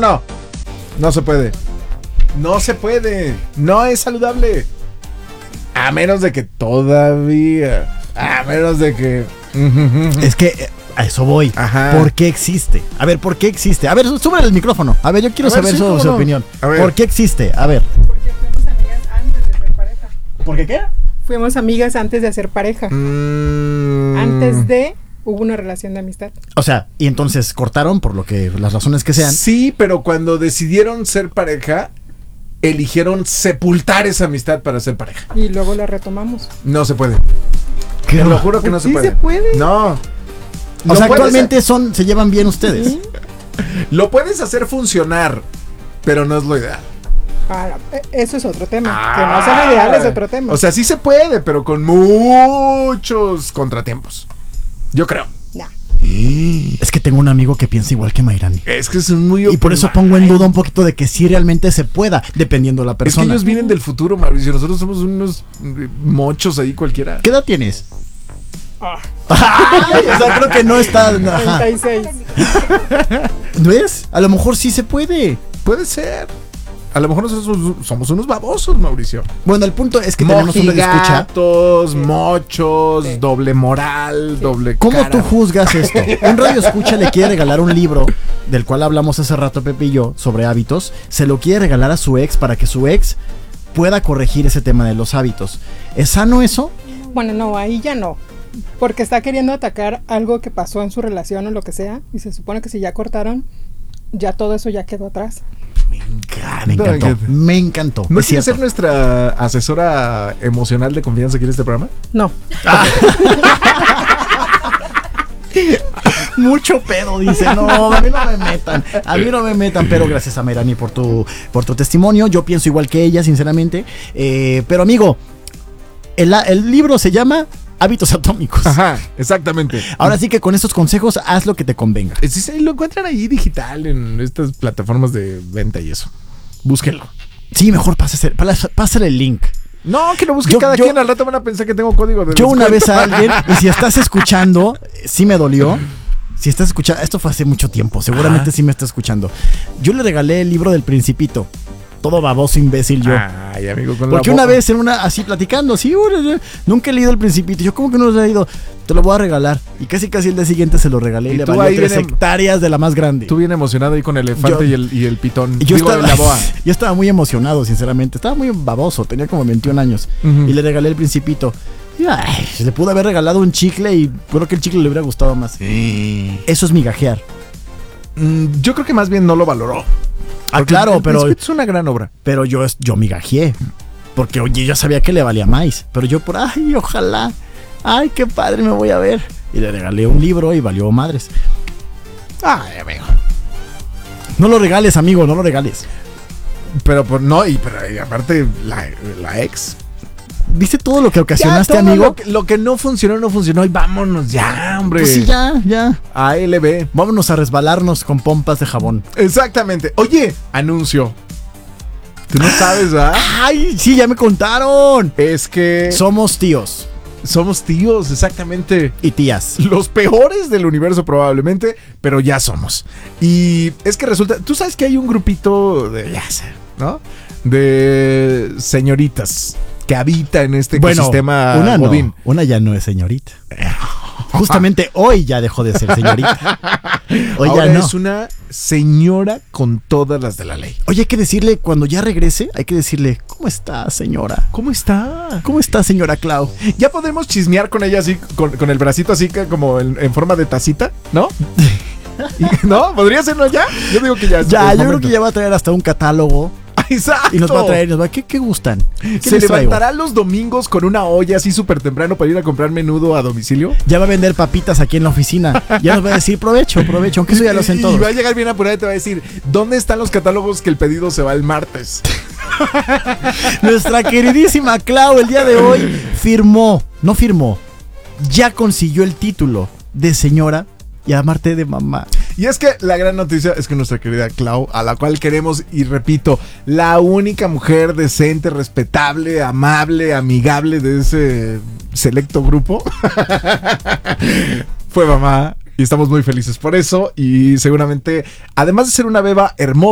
no. No se puede. No se puede. No es saludable. A menos de que todavía. A menos de que. Es que a eso voy. Ajá. ¿Por qué existe? A ver, ¿por qué existe? A ver, súbele el micrófono. A ver, yo quiero saber su opinión. ¿Por qué existe? A ver. Porque fuimos amigas antes de ser pareja. ¿Por qué qué? Fuimos amigas antes de hacer pareja. Antes de hubo una relación de amistad. O sea, y entonces cortaron por lo que las razones que sean. Sí, pero cuando decidieron ser pareja, eligieron sepultar esa amistad para ser pareja. Y luego la retomamos. No se puede. ¿Qué? Te lo juro que no se Sí puede. se puede. No. O sea, Lo puedes- actualmente se llevan bien ustedes. Sí. Lo puedes hacer funcionar, pero no es lo ideal. Eso es otro tema. Que no sea lo ideal es otro tema. O sea, sí se puede, pero con muchos contratiempos. Yo creo. Nah. Es que tengo un amigo que piensa igual que Mayrani. Es que es muy... Y por eso pongo en duda un poquito de que sí realmente se pueda, dependiendo de la Es que persona. ellos vienen del futuro, Mauricio. Nosotros somos unos mochos ahí cualquiera. ¿Qué edad tienes? Ah, Ay, o sea, creo que no está. Ajá. 36. ¿Ves? A lo mejor sí se puede. Puede ser. A lo mejor nosotros somos unos babosos, Mauricio. Bueno, el punto es que tenemos un escucha. Mojigatos, mochos, doble moral, doble ¿Cómo cara. tú juzgas esto? Un radio escucha le quiere regalar un libro, del cual hablamos hace rato Pepe y yo, sobre hábitos. Se lo quiere regalar a su ex para que su ex pueda corregir ese tema de los hábitos. ¿Es sano eso? Bueno, no, ahí ya no. Porque está queriendo atacar algo que pasó en su relación o lo que sea. Y se supone que si ya cortaron, ya todo eso ya quedó atrás. Me encantó. Me encantó. ¿No Es quieres ser cierto. nuestra asesora emocional de confianza aquí en este programa? No. Mucho pedo, dice. No, a mí no me metan. A mí no me metan, pero gracias a Mayrani por tu testimonio. Yo pienso igual que ella, sinceramente. Pero amigo, el libro se llama Hábitos Atómicos. Ajá, exactamente. Ahora sí que con estos consejos haz lo que te convenga. Sí, lo encuentran ahí digital en estas plataformas de venta y eso. Búsquenlo. Sí, mejor pásale el link. No, que lo busque Yo- cada yo- quien. Al rato van a pensar que tengo código de Yo una vez descuento. a alguien, y si estás escuchando, sí me dolió. Si estás escuchando, esto fue hace mucho tiempo, seguramente sí me está escuchando. Yo le regalé el libro del Principito. Todo baboso, imbécil yo. Ay, amigo, con Porque la una boca. vez así platicando, así, nunca he leído El Principito. Yo, ¿cómo que no lo he leído? Te lo voy a regalar. Y casi el día siguiente se lo regalé y Y le tú valió ahí 3 bien hectáreas de la más grande. Tú bien emocionado ahí con el elefante Yo- y el pitón. Y yo Digo, estaba, la boa. yo estaba muy emocionado, sinceramente. Estaba muy baboso, tenía como 21 años. Ujú. Y le regalé El Principito. Y, ay, le pude haber regalado un chicle y creo que el chicle le hubiera gustado más. Eso es migajear. Yo creo que más bien no lo valoró. Ah, Porque claro, El pero Principito es una gran obra. yo migajeé. Porque, oye, yo sabía que le valía más. Pero yo ay, ojalá. Ay, qué padre, me voy a ver. Y le regalé un libro y valió madres. Ay, amigo. No lo regales, amigo, no lo regales. Pero no, y aparte la ex. ¿Viste todo lo que ocasionaste, Ya, todo amigo? Lo que no funcionó y vámonos ya, hombre. Pues sí, ya. ALB. Vámonos a resbalarnos con pompas de jabón. Exactamente. Oye, anuncio. Tú no sabes, ¿verdad? ¡Ay, sí, ya me contaron! Es que Somos tíos somos tíos, exactamente. y tías. Los peores del universo probablemente, pero ya somos. Y es que resulta, tú sabes que hay un grupito de, ya sé, ¿no? De señoritas que habita en este ecosistema una no, godín. una ya no es señorita. Justamente hoy ya dejó de ser señorita. Hoy Ahora ya no. es una señora con todas las de la ley. Oye, hay que decirle, cuando ya regrese, hay que decirle, ¿cómo está, señora? ¿Cómo está? ¿Cómo está, señora Clau? Ya podemos chismear con ella así, con el bracito así que como en forma de tacita, ¿no? ¿No? ¿Podría serlo ya? Yo digo que ya. es Ya, el yo creo momento. que ya va a traer hasta un catálogo. Exacto. Y nos va a traer, ¿qué gustan? ¿Qué Se les traigo? levantará los domingos con una olla así súper temprano para ir a comprar menudo a domicilio. Ya va a vender papitas aquí en la oficina. Ya nos va a decir, provecho, aunque eso ya lo hacen todos. Y va a llegar bien apurada y te va a decir, ¿dónde están los catálogos que el pedido se va el martes? Nuestra queridísima Clau el día de hoy ya consiguió el título de señora y amarte de mamá. Y es que la gran noticia es que nuestra querida Clau, a la cual queremos, y repito, la única mujer decente, respetable, amable, amigable de ese selecto grupo, fue mamá. Y estamos muy felices por eso. Y seguramente, además de ser una beba hermosa,